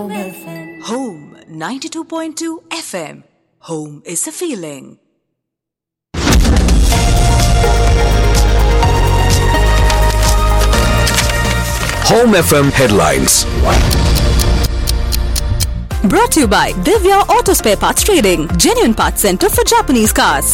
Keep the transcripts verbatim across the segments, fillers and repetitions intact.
Home F M. Home ninety-two point two F M. Home is a feeling. Home F M headlines. Brought to you by Divya Auto Spare Parts Trading, genuine parts center for Japanese cars.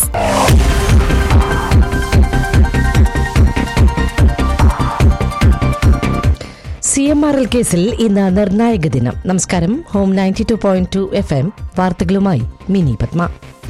C M R L കേസിൽ ഇന്ന് നിർണായക ദിനം. നമസ്കാരം. Home ninety two point two F M വാർത്തകളുമായി mini Padma.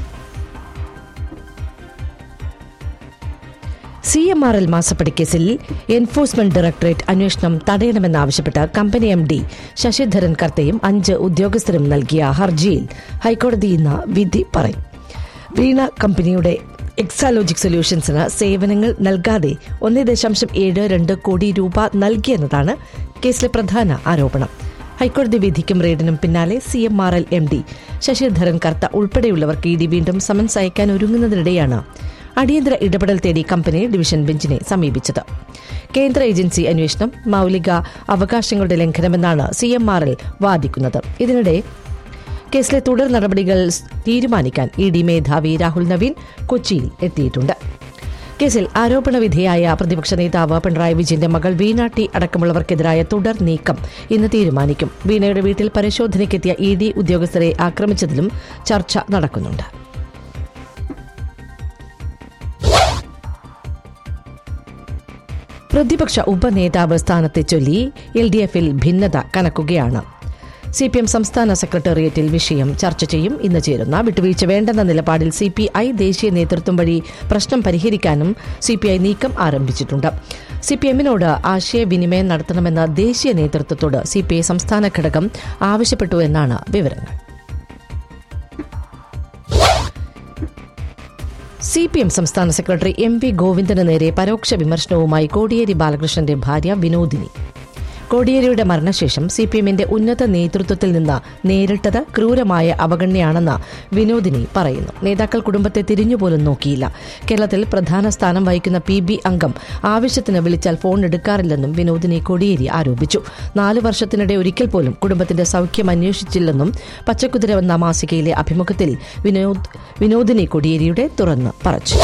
C M R L മാസപ്പടി കേസിൽ enforcement directorate അന്വേഷണം തടയണമെന്നാവശ്യപ്പെട്ട് company M D Sasidharan കർത്തയും അഞ്ച് ഉദ്യോഗസ്ഥരും നൽകിയ ഹർജിയിൽ ഹൈക്കോടതി ഇന്ന് വിധി പറയും. വീണ കമ്പനിയുടെ എക്സാലോജിക് സൊല്യൂഷൻസിന് സേവനങ്ങൾ നൽകാതെ ഒന്നേ ദശാംശം ഏഴ് രണ്ട് കോടി രൂപ നൽകിയെന്നതാണ് കേസിലെ പ്രധാന ആരോപണം. ഹൈക്കോടതി വിധിക്കും റെയ്ഡിനും പിന്നാലെ C M R L M D Sasidharan കർത്ത ഉൾപ്പെടെയുള്ളവർക്ക് ഇ ഡി വീണ്ടും സമൻസ് അയക്കാൻ ഒരുങ്ങുന്നതിനിടെയാണ് അടിയന്തര ഇടപെടൽ തേടി കമ്പനി ഡിവിഷൻ ബെഞ്ചിനെ സമീപിച്ചത്. കേന്ദ്ര ഏജൻസി അന്വേഷണം മൌലിക അവകാശങ്ങളുടെ ലംഘനമെന്നാണ് സി എം ആർ എൽ വാദിക്കുന്നത്. ഇതിനിടെ കേസിലെ തുടർ നടപടികൾ തീരുമാനിക്കാൻ ഇ ഡി മേധാവി രാഹുൽ നവീൻ കൊച്ചിയിൽ എത്തിയിട്ടുണ്ട്. കേസിൽ ആരോപണ വിധേയായ പ്രതിപക്ഷ നേതാവ് പിണറായി വിജയന്റെ മകൾ വീണ ടി അടക്കമുള്ളവർക്കെതിരായ തുടർ നീക്കം ഇന്ന് തീരുമാനിക്കും. വീണയുടെ വീട്ടിൽ പരിശോധനയ്ക്കെത്തിയ ഇ ഡി ഉദ്യോഗസ്ഥരെ ആക്രമിച്ചതിലും ചർച്ച നടക്കുന്നുണ്ട്. പ്രതിപക്ഷ ഉപനേതാവ് സ്ഥാനത്തെ ചൊല്ലി എൽ ഡി എഫിൽ ഭിന്നത കനക്കുകയാണ്. സി പി എം സംസ്ഥാന സെക്രട്ടേറിയറ്റിൽ വിഷയം ചർച്ച ചെയ്യും. ഇന്ന് ചേരുന്ന വിട്ടുവീഴ്ച വേണ്ടെന്ന നിലപാടിൽ സി പി ഐ ദേശീയ നേതൃത്വം വഴി പ്രശ്നം പരിഹരിക്കാനും സി പി ഐ നീക്കം ആരംഭിച്ചിട്ടുണ്ട്. സി പി എമ്മിനോട് ആശയവിനിമയം നടത്തണമെന്ന് ദേശീയ നേതൃത്വത്തോട് സി പി ഐ സംസ്ഥാന ഘടകം ആവശ്യപ്പെട്ടു എന്നാണ് വിവരങ്ങൾ. സി പി എം സംസ്ഥാന സെക്രട്ടറി എം വി ഗോവിന്ദന് നേരെ പരോക്ഷ വിമർശനവുമായി കോടിയേരി ബാലകൃഷ്ണന്റെ ഭാര്യ വിനോദിനി. കോടിയേരിയുടെ മരണശേഷം സി പി എമ്മിന്റെ ഉന്നത നേതൃത്വത്തിൽ നിന്ന് നേരിട്ടത് ക്രൂരമായ അവഗണനയാണെന്ന് വിനോദിനി പറയുന്നു. നേതാക്കൾ കുടുംബത്തെ തിരിഞ്ഞുപോലും നോക്കിയില്ല. കേരളത്തിൽ പ്രധാന സ്ഥാനം വഹിക്കുന്ന പി ബി അംഗം ആവശ്യത്തിന് വിളിച്ചാൽ ഫോൺ എടുക്കാറില്ലെന്നും വിനോദിനി കോടിയേരി ആരോപിച്ചു. നാലു വർഷത്തിനിടെ ഒരിക്കൽ പോലും കുടുംബത്തിന്റെ സൌഖ്യം അന്വേഷിച്ചില്ലെന്നും പച്ചക്കുതിര എന്ന മാസികയിലെ അഭിമുഖത്തിൽ വിനോദ് വിനോദിനി കോടിയേരിയുടെ തുറന്ന് പറഞ്ഞു.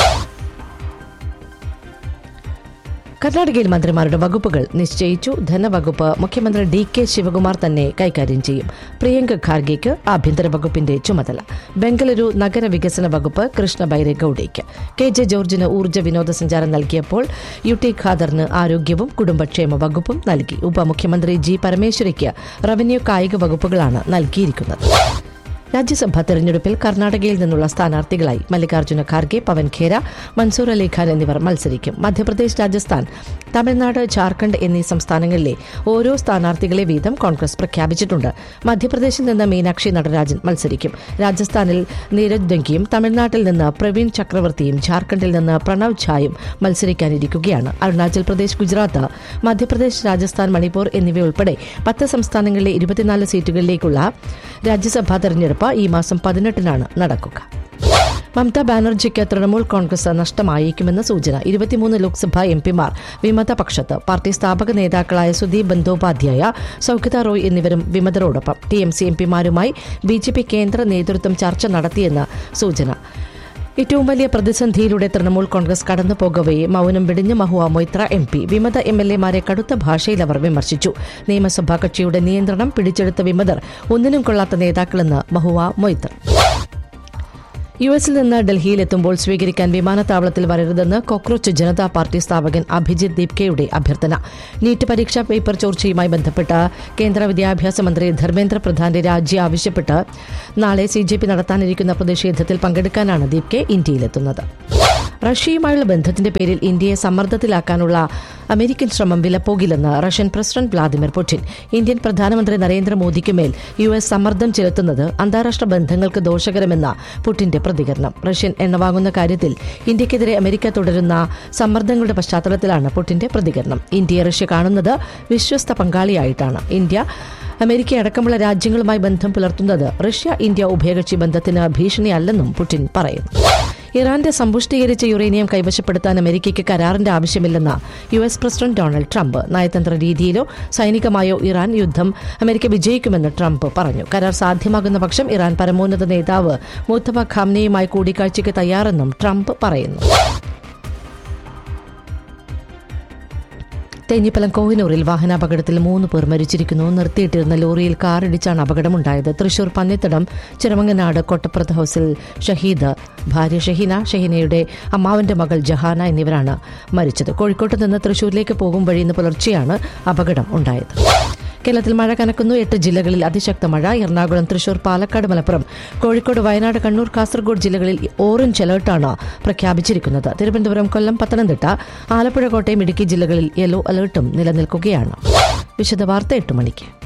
കർണാടകയിൽ മന്ത്രിമാരുടെ വകുപ്പുകൾ നിശ്ചയിച്ചു. ധനവകുപ്പ് മുഖ്യമന്ത്രി ഡി കെ ശിവകുമാർ തന്നെ കൈകാര്യം ചെയ്യും. പ്രിയങ്ക ഖാർഗെയ്ക്ക് ആഭ്യന്തര വകുപ്പിന്റെ ചുമതല. ബംഗളൂരു നഗരവികസന വകുപ്പ് കൃഷ്ണ ബൈരേഗൌഡയ്ക്ക്. കെ ജെ ജോർജിന് ഊർജ്ജ വിനോദസഞ്ചാരം നൽകിയപ്പോൾ യു ടി ഖാദറിന് ആരോഗ്യവും കുടുംബക്ഷേമ വകുപ്പും നൽകി. ഉപമുഖ്യമന്ത്രി ജി പരമേശ്വരിക്ക് റവന്യൂ കായിക വകുപ്പുകളാണ് നൽകിയിരിക്കുന്നത്. രാജ്യസഭാ തെരഞ്ഞെടുപ്പിൽ കർണാടകയിൽ നിന്നുള്ള സ്ഥാനാർത്ഥികളായി മല്ലികാർജ്ജുന ഖാർഗെ, പവൻ ഖേര, മൻസൂർ അലി ഖാൻ എന്നിവർ മത്സരിക്കും. മധ്യപ്രദേശ്, രാജസ്ഥാൻ, തമിഴ്നാട്, ജാർഖണ്ഡ് എന്നീ സംസ്ഥാനങ്ങളിലെ ഓരോ സ്ഥാനാർത്ഥികളെ വീതം കോൺഗ്രസ് പ്രഖ്യാപിച്ചിട്ടുണ്ട്. മധ്യപ്രദേശിൽ നിന്ന് മീനാക്ഷി നടരാജൻ മത്സരിക്കും. രാജസ്ഥാനിൽ നീരജ് ദംഗിയും തമിഴ്നാട്ടിൽ നിന്ന് പ്രവീൺ ചക്രവർത്തിയും ജാർഖണ്ഡിൽ നിന്ന് പ്രണവ് ഝായും മത്സരിക്കാനിരിക്കുകയാണ്. അരുണാചൽ പ്രദേശ്, ഗുജറാത്ത്, മധ്യപ്രദേശ്, രാജസ്ഥാൻ, മണിപ്പൂർ എന്നിവയുൾപ്പെടെ പത്ത് സംസ്ഥാനങ്ങളിലെ ഇരുപത്തിനാല് സീറ്റുകളിലേക്കുള്ള രാജ്യസഭാ തെരഞ്ഞെടുപ്പ് ഈ മാസം പതിനെട്ടിനാണ് നടക്കുക. മമതാ ബാനർജിക്ക് തൃണമൂൽ കോൺഗ്രസ് നഷ്ടമായേക്കുമെന്ന് സൂചന. ഇരുപത്തിമൂന്ന് ലോക്സഭാ എം പിമാർ വിമതപക്ഷത്ത്. പാർട്ടി സ്ഥാപക നേതാക്കളായ സുദീപ് ബന്ദോപാധ്യായ, സൌഖ്യത റോയ് എന്നിവരും വിമതരോടൊപ്പം. T M C M പിമാരുമായി B J P കേന്ദ്ര നേതൃത്വം ചർച്ച നടത്തിയെന്ന് സൂചന. ഏറ്റവും വലിയ പ്രതിസന്ധിയിലൂടെ തൃണമൂൽ കോൺഗ്രസ് കടന്നുപോകവേ മൌനം വെടിഞ്ഞ് മഹുവ മൊയ്ത്ര എം പി. വിമത എം എൽ എമാരെ കടുത്ത ഭാഷയിൽ അവർ വിമർശിച്ചു. നിയമസഭാ കക്ഷിയുടെ നിയന്ത്രണം പിടിച്ചെടുത്ത വിമതർ ഒന്നിനും കൊള്ളാത്ത നേതാക്കളെന്ന് മഹുവ മൊയ്ത്ര. യു എസിൽ നിന്ന് ഡൽഹിയിലെത്തുമ്പോൾ സ്വീകരിക്കാൻ വിമാനത്താവളത്തിൽ വരരുതെന്ന് കോക്രോച്ച് ജനതാ പാർട്ടി സ്ഥാപകൻ അഭിജിത് ദീപ്കെയുടെ അഭ്യർത്ഥന. നീറ്റ് പരീക്ഷാ പേപ്പർ ചോർച്ചയുമായി ബന്ധപ്പെട്ട് കേന്ദ്ര വിദ്യാഭ്യാസ മന്ത്രി ധർമ്മേന്ദ്ര പ്രധാന്റെ രാജി ആവശ്യപ്പെട്ട് നാളെ സി ജെ പി നടത്താനിരിക്കുന്ന പ്രതിഷേധത്തിൽ പങ്കെടുക്കാനാണ് ദീപ്കെ ഇന്ത്യയിലെത്തുന്നത്. റഷ്യയുമായുള്ള ബന്ധത്തിന്റെ പേരിൽ ഇന്ത്യയെ സമ്മർദ്ദത്തിലാക്കാനുള്ള അമേരിക്കൻ ശ്രമം വിലപ്പോകില്ലെന്ന് Russian president Vladimir Putin. Indian പ്രധാനമന്ത്രി നരേന്ദ്രമോദിക്കുമേൽ യു എസ് സമ്മർദ്ദം ചെലുത്തുന്നത് അന്താരാഷ്ട്ര ബന്ധങ്ങൾക്ക് ദോഷകരമെന്ന പുടിന്റെ പ്രതികരണം. റഷ്യൻ എണ്ണ വാങ്ങുന്ന കാര്യത്തിൽ ഇന്ത്യക്കെതിരെ അമേരിക്ക തുടരുന്ന സമ്മർദ്ദങ്ങളുടെ പശ്ചാത്തലത്തിലാണ് പുടിന്റെ പ്രതികരണം. ഇന്ത്യയെ റഷ്യ കാണുന്നത് വിശ്വസ്ത പങ്കാളിയായിട്ടാണ്. ഇന്ത്യ അമേരിക്ക അടക്കമുള്ള രാജ്യങ്ങളുമായി ബന്ധം പുലർത്തുന്നത് റഷ്യ ഇന്ത്യ ഉഭയകക്ഷി ബന്ധത്തിന് ഭീഷണിയല്ലെന്നും പുടിൻ പറയുന്നു. ഇറാന്റെ സമ്പുഷ്ടീകരിച്ച യുറേനിയം കൈവശപ്പെടുത്താൻ അമേരിക്കയ്ക്ക് കരാറിന്റെ ആവശ്യമില്ലെന്ന് U S president Donald Trump. നയതന്ത്ര രീതിയിലോ സൈനികമായോ ഇറാൻ യുദ്ധം അമേരിക്ക വിജയിക്കുമെന്ന് ട്രംപ് പറഞ്ഞു. കരാർ സാധ്യമാകുന്ന പക്ഷം ഇറാൻ പരമോന്നത നേതാവ് മുസ്തഫ ഖാംനെയുമായി കൂടിക്കാഴ്ചയ്ക്ക് തയ്യാറെന്നും ട്രംപ് പറയുന്നു. തേഞ്ഞിപ്പലം കോഹിനൂറിൽ വാഹനാപകടത്തിൽ മൂന്ന് പേർ മരിച്ചിരിക്കുന്നു. നിർത്തിയിട്ടിരുന്ന ലോറിയിൽ കാറിടിച്ചാണ് അപകടമുണ്ടായത്. തൃശൂർ പന്നിത്തടം ചിറമങ്ങനാട് കൊട്ടപ്പുറത്ത് ഹൌസിൽ ഷഹീദ്, ഭാര്യ ഷഹീന, ഷഹീനയുടെ അമ്മാവന്റെ മകൾ ജഹാന എന്നിവരാണ് മരിച്ചത്. കോഴിക്കോട്ട് നിന്ന് തൃശൂരിലേക്ക് പോകും വഴി ഇന്ന് പുലർച്ചെയാണ് അപകടം ഉണ്ടായത്. കേരളത്തിൽ മഴ കനക്കുന്നു. എട്ട് ജില്ലകളിൽ അതിശക്ത മഴ. എറണാകുളം, തൃശൂർ, പാലക്കാട്, മലപ്പുറം, കോഴിക്കോട്, വയനാട്, കണ്ണൂർ, കാസർഗോഡ് ജില്ലകളിൽ ഓറഞ്ച് അലർട്ടാണ് പ്രഖ്യാപിച്ചിരിക്കുന്നത്. തിരുവനന്തപുരം, കൊല്ലം, പത്തനംതിട്ട, ആലപ്പുഴ, കോട്ടയം, ഇടുക്കി ജില്ലകളിൽ യെല്ലോ അലർട്ടും നിലനിൽക്കുകയാണ്. വിശദവാർത്ത എട്ട് മണിക്ക്.